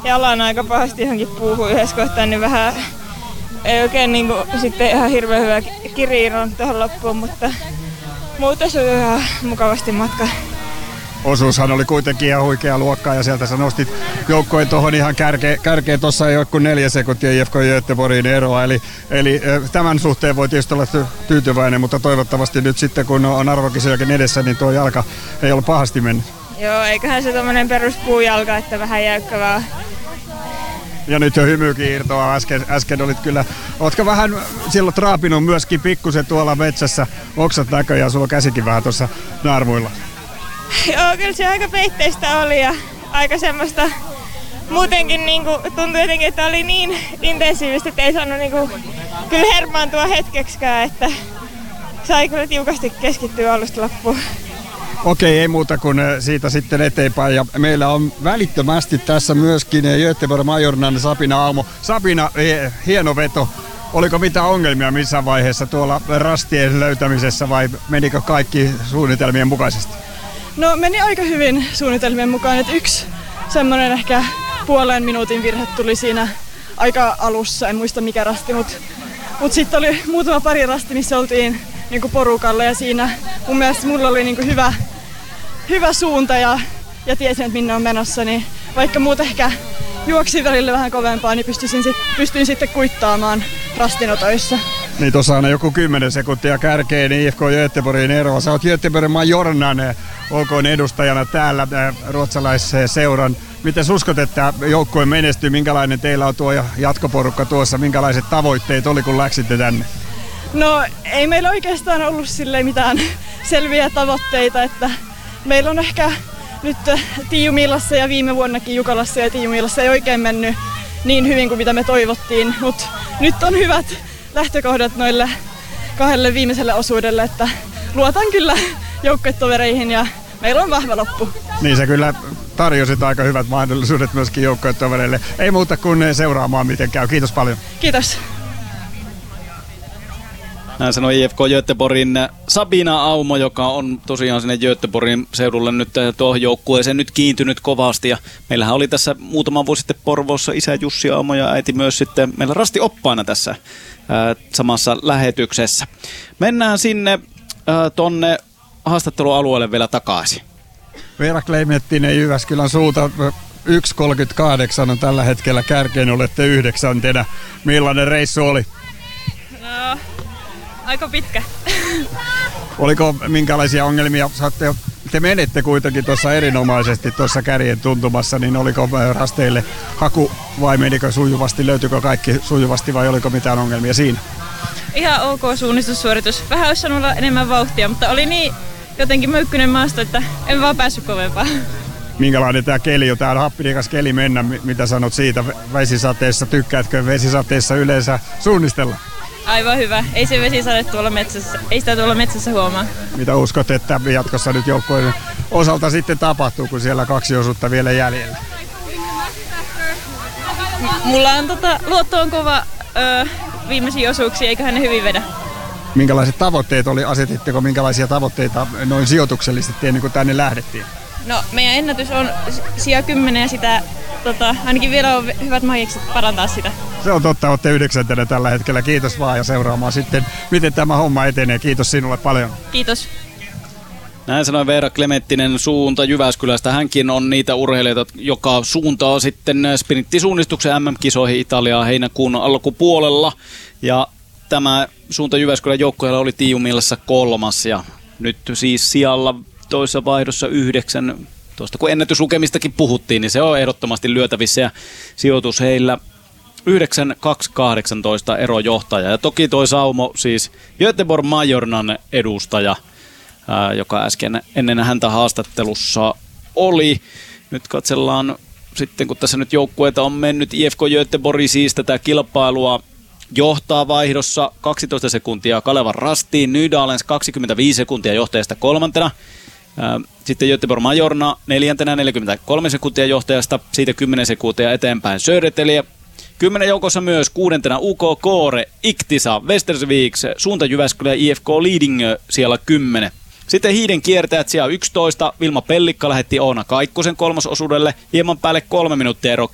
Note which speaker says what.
Speaker 1: jalan aika pahasti johonkin puuhun yhdessä kohtaa, niin vähän ei oikein niin kuin, sitten ihan hirveän hyvä kiriin on tuohon loppuun, mutta muuten se on ihan mukavasti matka.
Speaker 2: Osuushan oli kuitenkin ihan huikea luokkaa ja sieltä sä nostit joukkojen tuohon ihan kärkeen. Tuossa ei ole kuin 4 sekuntia IFK Göteborgin eroa, eli tämän suhteen voi tietysti olla tyytyväinen, mutta toivottavasti nyt sitten kun on arvokisojakin edessä, niin tuo jalka ei ole pahasti mennyt.
Speaker 1: Joo, eiköhän se tommonen peruspuujalka, että vähän jäykkä vaan.
Speaker 2: Ja nyt jo hymykin irtoaa. Äsken olit kyllä, ootko vähän silloin traapinut myöskin pikkusen tuolla metsässä oksat näköjään, sulla on käsikin vähän tuossa naarmuilla.
Speaker 1: Joo, kyllä se aika peitteistä oli ja aika semmoista muutenkin niinku, tuntui jotenkin, että oli niin intensiivistä, että ei saanut niinku, kyllä hermaantua hetkeksikään, että sai kyllä tiukasti keskittyä alusta loppuun.
Speaker 2: Okei, ei muuta kuin siitä sitten eteenpäin. Ja meillä on välittömästi tässä myöskin Göteborg Majornan Sabina Aumo. Sabina, hieno veto. Oliko mitään ongelmia missään vaiheessa tuolla rastien löytämisessä vai menikö kaikki suunnitelmien mukaisesti?
Speaker 3: No meni aika hyvin suunnitelmien mukaan, että yksi semmoinen ehkä puolen minuutin virhe tuli siinä aika alussa, en muista mikä rasti, mutta sitten oli muutama pari rasti, missä oltiin niinku porukalla ja siinä mun mielestä mulla oli niinku hyvä suunta ja tiesin, että minne on menossa, niin vaikka muut ehkä juoksi välillä vähän kovempaa, niin pystyin sitten kuittaamaan rastinotoissa.
Speaker 2: Niin tuossa aina joku 10 sekuntia kärkeen niin IFK Göteborgin eroa. Sä oot Göteborgin Majornan OK:n edustajana täällä ruotsalaisen seuran. Miten uskot, että joukkue menestyy? Minkälainen teillä on tuo jatkoporukka tuossa? Minkälaiset tavoitteet oli, kun läksitte tänne?
Speaker 3: No ei meillä oikeastaan ollut mitään selviä tavoitteita, että meillä on ehkä nyt Tiiumillassa ja viime vuonnakin Jukalassa ja Tiiumillassa ei oikein mennyt niin hyvin kuin mitä me toivottiin, mutta nyt on hyvät lähtökohdat noille 2 viimeiselle osuudelle, että luotan kyllä joukkuetovereihin ja meillä on vahva loppu.
Speaker 2: Niin sä kyllä tarjosit aika hyvät mahdollisuudet myöskin joukkuetovereille. Ei muuta kuin seuraamaan miten käy. Kiitos paljon.
Speaker 3: Kiitos.
Speaker 4: Näin sanoi IFK Göteborgin Sabina Aumo, joka on tosiaan sinne Göteborgin seudulle nyt tuohon joukkueeseen nyt kiintynyt kovasti. Ja meillähän oli tässä muutama vuosi sitten Porvoossa isä Jussi Aumo ja äiti myös sitten meillä rasti oppaana tässä samassa lähetyksessä. Mennään sinne tonne haastattelualueelle vielä takaisin.
Speaker 2: Veera Klemettinen Jyväskylän suunta 1.38 on tällä hetkellä kärkeen, olette 9. Millainen reissu oli?
Speaker 1: No, aika pitkä.
Speaker 2: Oliko minkälaisia ongelmia? Te menette kuitenkin tuossa erinomaisesti tuossa kärjen tuntumassa, niin oliko rasteille haku vai menikö sujuvasti? Löytyykö kaikki sujuvasti vai oliko mitään ongelmia siinä?
Speaker 1: Ihan ok suunnistussuoritus. Vähän olisi saanut olla enemmän vauhtia, mutta oli niin jotenkin möykkyinen maasto, että en vaan päässyt kovempaa.
Speaker 2: Minkälainen tämä keli on? Tämä on happidikas keli mennä. Mitä sanot siitä vesisateessa? Tykkäätkö vesisateessa yleensä suunnistella?
Speaker 1: Aivan hyvä. Ei se vesisade tuolla metsässä. Ei sitä tuolla metsässä huomaa.
Speaker 2: Mitä uskot, että jatkossa nyt joukkojen osalta sitten tapahtuu, kun siellä 2 osuutta vielä jäljellä?
Speaker 1: Mulla on luotto on kova viimeisiä osuuksia, eiköhän ne hyvin vedä.
Speaker 2: Minkälaiset tavoitteet oli? Asetitteko minkälaisia tavoitteita noin sijoituksellisesti ennen kuin tänne lähdettiin?
Speaker 1: No, meidän ennätys on sija 10 ja sitä ainakin vielä on hyvät mahdollisuudet parantaa sitä.
Speaker 2: Se on totta, olette 9. tällä hetkellä. Kiitos vaan ja seuraamaan sitten, miten tämä homma etenee. Kiitos sinulle paljon.
Speaker 1: Kiitos.
Speaker 4: Näin sanoi Veera Klemettinen suunta Jyväskylästä. Hänkin on niitä urheilijoita, joka suuntaa sitten sprinttisuunnistuksen MM-kisoihin Italiaa heinäkuun alkupuolella. Ja tämä suunta Jyväskylän joukkueella oli Tiiumillassa 3. ja nyt siis sijalla toisessa vaihdossa 9. Tuosta kun ennätyslukemistakin puhuttiin, niin se on ehdottomasti lyötävissä ja sijoitus heillä 9.2.18 erojohtaja. Ja toki toi Saumo siis Göteborg Majornan edustaja, joka äsken ennen häntä haastattelussa oli. Nyt katsellaan sitten, kun tässä nyt joukkueita on mennyt. IFK Göteborg siis tätä kilpailua johtaa vaihdossa 12 sekuntia Kalevan Rastiin. Nydalens 25 sekuntia johtajasta 3. Sitten Göteborg Majorna 4. 43 sekuntia johtajasta, siitä 10 sekuntia eteenpäin Södertälje. 10 joukossa myös 6. UK Kåre, Iktisa, Västersviks, suunta Jyväskylä ja IFK Lidingö siellä 10. Sitten hiiden kiertäjät siellä 11. Vilma Pellikka lähetti Oona Kaikkosen 3. osuudelle. Hieman päälle 3 minuuttia ero